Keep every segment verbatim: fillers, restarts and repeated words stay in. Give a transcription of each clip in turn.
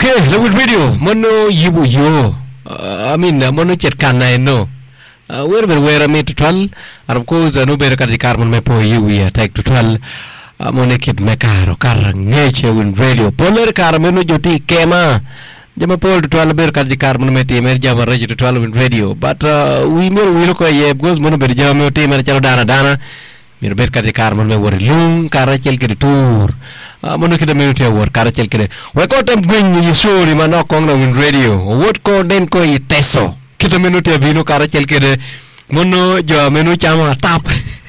Okay, lagu video mono yibu yo. Uh, I mean mono chat kana no. Uh, where be where me to twelve. Of course, no better kadi carbon me po you we take to twelve. Uh, mono kit me karo kar ngeche win radio. Polar kar mono joti kema. Jama pol to twelve better kadi carbon me team java radio to twelve win radio. But uh, we more we look ye because mono better jama team chalo dana dana. Mir ber kadi carbon me wori lung kara chel kedi tour. Mono kita minute wor kara chel kede we ko tam gwin ni sori mano kong na win radio wot ko den ko i teso kita minute bino kara chel kede mono jo menu chama tap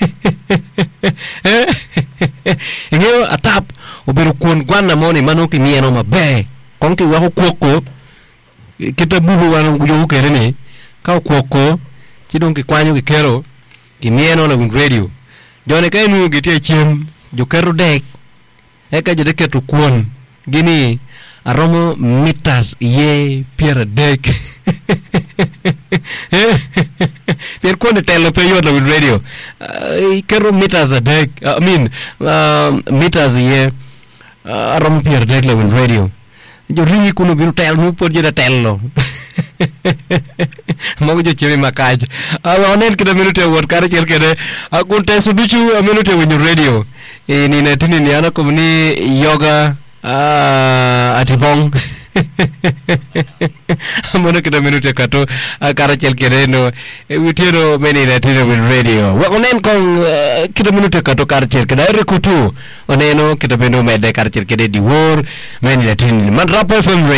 ngeo atap oberu kon gwana moni mano ki mieno mabe kong ki wa ko kita bulu wan yo kere ni ka ko chidon ki kwanyo ki kero ki mieno na win radio jone kay nu gitie chim jo kero dek eka jadi ketu kuon gini aromo mitas ye pier dek pier kuon tele pe yo na radio uh, kero mitas a dek I mean uh, mitas ye uh, aromo pier dek la radio jo ringi kuno binu tel mu por jeda tello mo jo chemi makaj awa onen kida minute wor kare kel kede akun tesu bichu a minute win radio ini na tini ni ana komni yoga ah atibong mono kida minute kato kare kel kede no witero meni na tini win radio wa onen kong kida minute kato kare kel kede rekutu oneno kida beno mede kare kel kede di wor meni na tini man rapo fm